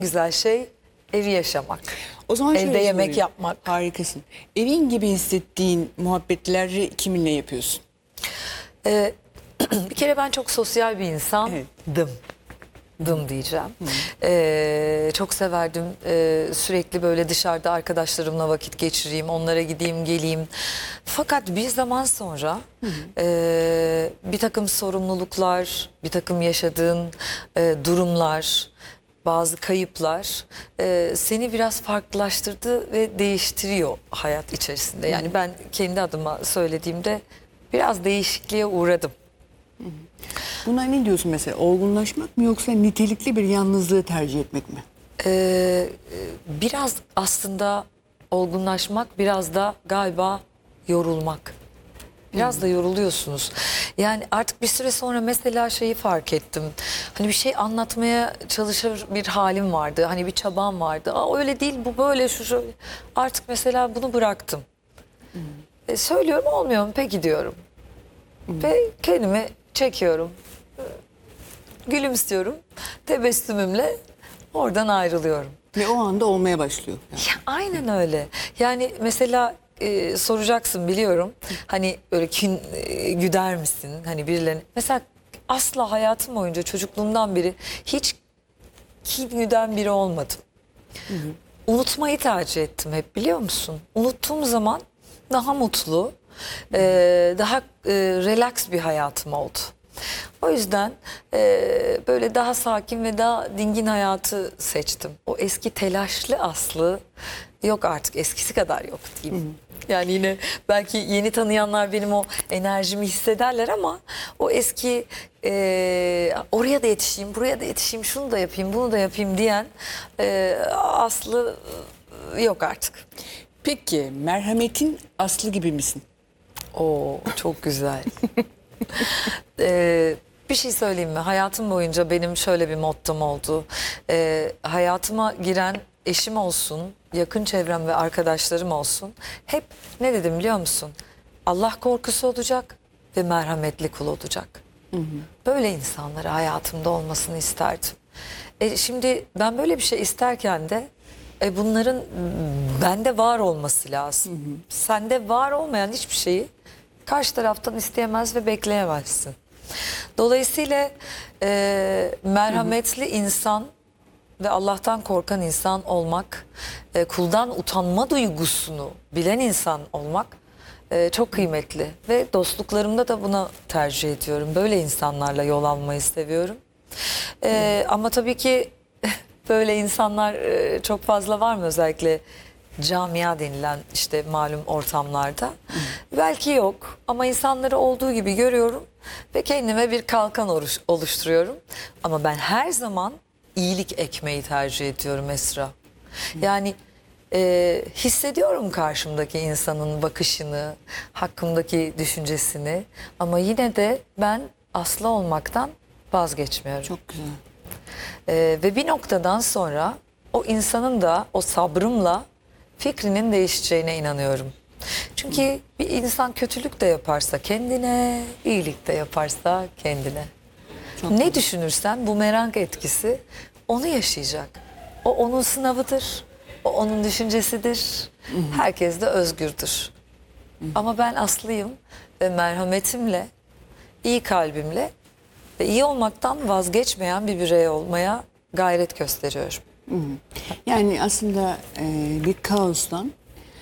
güzel şey evi yaşamak. O zaman Evde şöyle yemek sorayım. yapmak. Harikasın. Evin gibi hissettiğin muhabbetleri kiminle yapıyorsun? Bir kere ben çok sosyal bir insandım. Evet. Dım diyeceğim. Çok severdim sürekli böyle dışarıda arkadaşlarımla vakit geçireyim, onlara gideyim geleyim. Fakat bir zaman sonra bir takım sorumluluklar, bir takım yaşadığın durumlar, bazı kayıplar seni biraz farklılaştırdı ve değiştiriyor hayat içerisinde. Yani ben kendi adıma söylediğimde biraz değişikliğe uğradım. Buna ne diyorsun mesela? Olgunlaşmak mı yoksa nitelikli bir yalnızlığı tercih etmek mi? Biraz aslında olgunlaşmak, biraz da galiba yorulmak. Biraz da yoruluyorsunuz. Yani artık bir süre sonra mesela şeyi fark ettim. Hani bir şey anlatmaya çalışır bir halim vardı. Hani bir çabam vardı. Aa, öyle değil, bu böyle, şu şöyle. Artık mesela bunu bıraktım. Söylüyorum, olmuyor mu? Peki diyorum. Ve kendimi çekiyorum. Gülümsüyorum. Tebessümümle oradan ayrılıyorum. Ve o anda olmaya başlıyor. Yani. Ya aynen öyle. Yani mesela soracaksın biliyorum. Hani böyle güder misin? Hani birilerine. Mesela asla hayatım boyunca çocukluğumdan beri hiç kin güden biri olmadım. Unutmayı tercih ettim hep, biliyor musun? Unuttuğum zaman daha mutlu, daha relax bir hayatım oldu. O yüzden böyle daha sakin ve daha dingin hayatı seçtim. O eski telaşlı Aslı yok artık, eskisi kadar yok diyeyim. Yani yine belki yeni tanıyanlar benim o enerjimi hissederler ama o eski oraya da yetişeyim, buraya da yetişeyim, şunu da yapayım, bunu da yapayım diyen Aslı yok artık. Peki merhametin aslı gibi misin? Oo, çok güzel. Bir şey söyleyeyim mi? Hayatım boyunca benim şöyle bir mottom oldu. Hayatıma giren eşim olsun, yakın çevrem ve arkadaşlarım olsun. Hep ne dedim biliyor musun? Allah korkusu olacak ve merhametli kul olacak. Böyle insanları hayatımda olmasını isterdim. Şimdi ben böyle bir şey isterken de bunların bende var olması lazım. Sende var olmayan hiçbir şeyi karşı taraftan isteyemez ve bekleyemezsin. Dolayısıyla merhametli insan ve Allah'tan korkan insan olmak, kuldan utanma duygusunu bilen insan olmak çok kıymetli. Ve dostluklarımda da buna tercih ediyorum. Böyle insanlarla yol almayı seviyorum. Ama tabii ki böyle insanlar çok fazla var mı, özellikle camia denilen işte malum ortamlarda? Belki yok ama insanları olduğu gibi görüyorum ve kendime bir kalkan oluşturuyorum. Ama ben her zaman iyilik ekmeği tercih ediyorum Esra. Yani hissediyorum karşımdaki insanın bakışını, hakkımdaki düşüncesini, ama yine de ben Aslı olmaktan vazgeçmiyorum. Çok güzel. Ve bir noktadan sonra o insanın da o sabrımla fikrinin değişeceğine inanıyorum. Çünkü bir insan kötülük de yaparsa kendine, iyilik de yaparsa kendine. Çok Ne düşünürsen bumerang etkisi onu yaşayacak. O onun sınavıdır, o onun düşüncesidir. Herkes de özgürdür. Ama ben Aslı'yım ve merhametimle, iyi kalbimle ve iyi olmaktan vazgeçmeyen bir birey olmaya gayret gösteriyorum. Yani aslında bir kaostan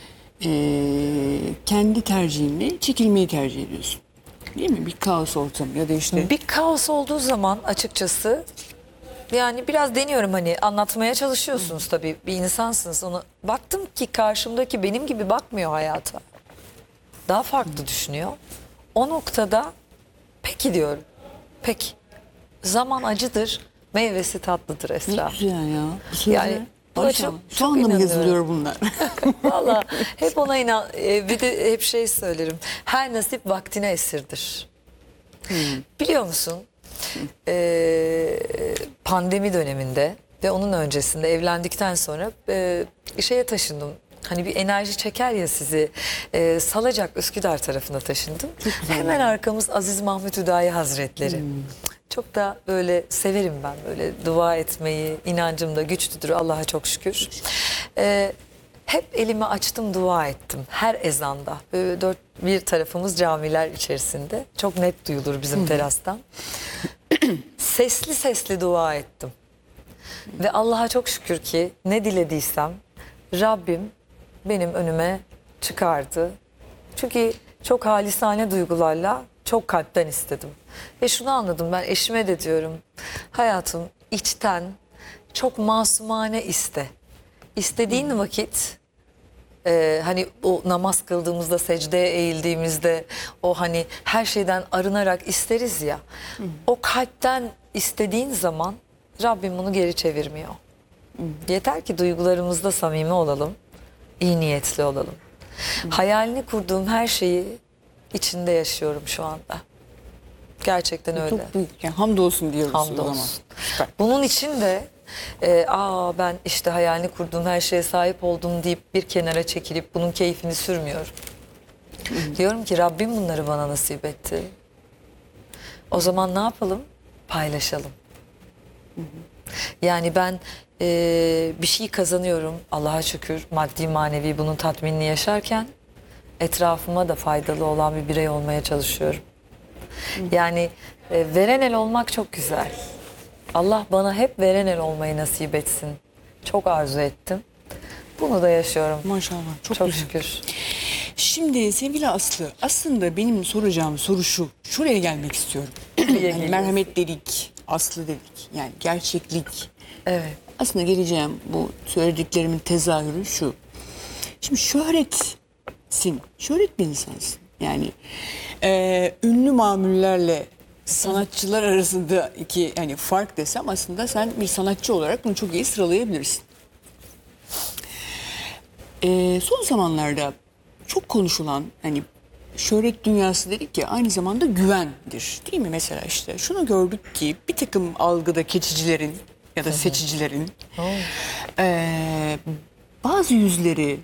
kendi tercihinle çekilmeyi tercih ediyorsun. Değil mi? Bir kaos ortamı ya da işte... Bir kaos olduğu zaman açıkçası yani biraz deniyorum, hani anlatmaya çalışıyorsunuz tabii, bir insansınız. Onu baktım ki karşımdaki benim gibi bakmıyor hayata. Daha farklı düşünüyor. O noktada peki diyorum. Peki. Zaman acıdır, meyvesi tatlıdır Ne Esra. güzel ya. Bu sözler, Yani buna maşallah. çok Şu anda mı inanıyorum. yazılıyor bunlar? Valla hep ona inan. Bir de hep şey söylerim. Her nasip vaktine esirdir. Biliyor musun? Pandemi döneminde ve onun öncesinde, evlendikten sonra şeye taşındım. Hani bir enerji çeker ya sizi. Salacak Üsküdar tarafına taşındım. Hemen arkamız Aziz Mahmut Hüdayi Hazretleri. Çok da böyle severim ben böyle dua etmeyi. İnancım da güçlüdür Allah'a çok şükür. Hep elimi açtım, dua ettim her ezanda. Böyle dört bir tarafımız camiler içerisinde. Çok net duyulur bizim terastan. Sesli sesli dua ettim. Ve Allah'a çok şükür ki ne dilediysem Rabbim benim önüme çıkardı. Çünkü çok halisane duygularla, çok kalpten istedim. Ve şunu anladım, ben eşime de diyorum. Hayatım, içten çok masumane iste. İstediğin vakit hani o namaz kıldığımızda, secdeye eğildiğimizde o hani her şeyden arınarak isteriz ya. O kalpten istediğin zaman Rabbim bunu geri çevirmiyor. Yeter ki duygularımızda samimi olalım, iyi niyetli olalım. Hayalini kurduğum her şeyi içinde yaşıyorum şu anda. Gerçekten öyle. Çok büyük. Yani hamdolsun diyoruz o zaman. Hamdolsun. Süper. Bunun için de ben işte hayalini kurduğum her şeye sahip oldum deyip bir kenara çekilip bunun keyfini sürmüyorum. Diyorum ki Rabbim bunları bana nasip etti. O zaman ne yapalım? Paylaşalım. Yani ben bir şey kazanıyorum Allah'a şükür, maddi manevi bunun tatminini yaşarken etrafıma da faydalı olan bir birey olmaya çalışıyorum. Yani veren el olmak çok güzel. Allah bana hep veren el olmayı nasip etsin. Çok arzu ettim. Bunu da yaşıyorum. Maşallah. Çok Çok güzel. şükür. Şimdi sevgili Aslı, aslında benim soracağım soru şu. Şuraya gelmek istiyorum. Yani merhamet dedik, Aslı dedik. Yani gerçeklik. Evet. Aslında geleceğim bu söylediklerimin tezahürü şu. Şimdi şöhretsin, şöhret bir insansın. Yani ünlü mamullerle sanatçılar arasındaki yani fark desem aslında sen bir sanatçı olarak bunu çok iyi sıralayabilirsin. Son zamanlarda çok konuşulan hani şöhret dünyası dedik ya aynı zamanda güvendir değil mi? Mesela işte şunu gördük ki bir takım algıda keçicilerin ya da seçicilerin bazı yüzleri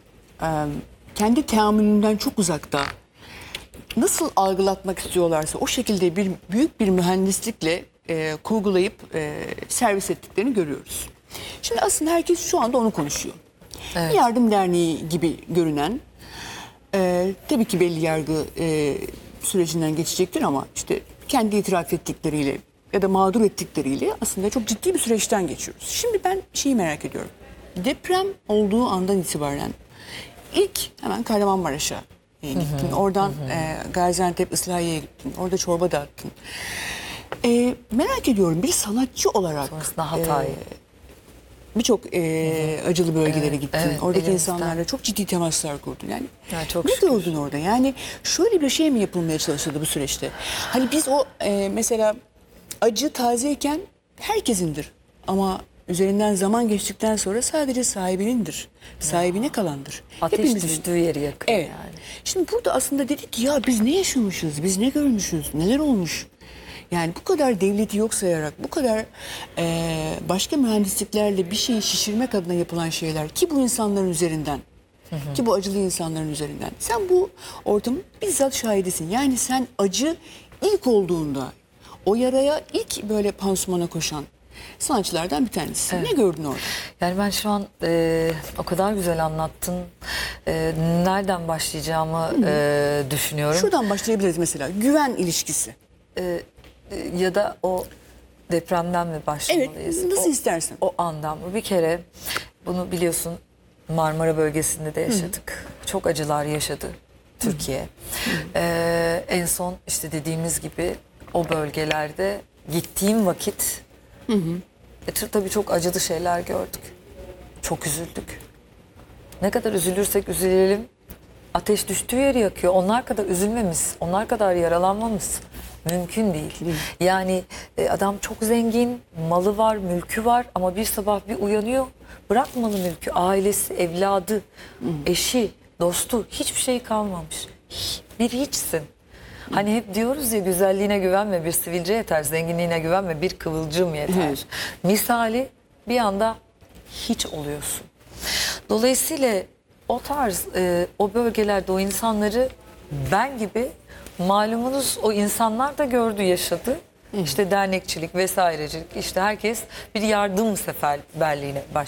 kendi teamülünden çok uzakta nasıl algılatmak istiyorlarsa o şekilde büyük bir mühendislikle kurgulayıp servis ettiklerini görüyoruz. Şimdi aslında herkes şu anda onu konuşuyor. Evet. Bir yardım derneği gibi görünen tabii ki belli yargı sürecinden geçecektir ama işte kendi itiraf ettikleriyle ya da mağdur ettikleriyle aslında çok ciddi bir süreçten geçiyoruz. Şimdi ben şeyi merak ediyorum. Deprem olduğu andan itibaren ilk hemen Kahramanmaraş'a gittin. Oradan Gaziantep Islahiye'ye gittin. Orada çorba dağıttın. Merak ediyorum bir sanatçı olarak Sonrasında Hatay'ı. birçok acılı bölgelere gittin. evet, Oradaki elimizden. insanlarla çok ciddi temaslar kurdun. Yani Ya çok ne şükür. gördün orada? Yani şöyle bir şey mi yapılmaya çalışıldı bu süreçte? Hani biz o mesela acı tazeyken herkesindir. Ama üzerinden zaman geçtikten sonra sadece sahibinindir. Sahibine kalandır. Ateş Hepimizin. düştüğü yeri yakıyor Evet. yani. Şimdi burada aslında dedik ki ya biz ne yaşamışız, biz ne görmüşüz, neler olmuş? Yani bu kadar devleti yok sayarak, bu kadar başka mühendisliklerle bir şeyi şişirmek adına yapılan şeyler ki bu insanların üzerinden, ki bu acılı insanların üzerinden. Sen bu ortamın bizzat şahidisin. Yani sen acı ilk olduğunda o yaraya ilk böyle pansumana koşan sanatçılardan bir tanesi. Evet. Ne gördün orada? Yani ben şu an o kadar güzel anlattın. Nereden başlayacağımı düşünüyorum. Şuradan başlayabiliriz mesela. Güven ilişkisi. Ya da o depremden mi Evet, başlamalıyız? nasıl istersen. O andan mı? Bir kere bunu biliyorsun Marmara bölgesinde de yaşadık. Çok acılar yaşadı Türkiye. En son işte dediğimiz gibi o bölgelerde gittiğim vakit tabii çok acılı şeyler gördük. Çok üzüldük. Ne kadar üzülürsek üzülelim ateş düştüğü yeri yakıyor. Onlar kadar üzülmemiz, onlar kadar yaralanmamız mümkün değil. Yani adam çok zengin, malı var, mülkü var ama bir sabah bir uyanıyor. Bırakmalı mülkü, ailesi, evladı, eşi, dostu hiçbir şey kalmamış. Bir hiçsin. Hani hep diyoruz ya güzelliğine güvenme bir sivilce yeter, zenginliğine güvenme bir kıvılcım yeter. Evet. Misali bir anda hiç oluyorsun. Dolayısıyla o tarz o bölgelerde o insanları ben gibi malumunuz o insanlar da gördü yaşadı işte dernekçilik vesairecilik, işte herkes bir yardım seferberliğine başladı.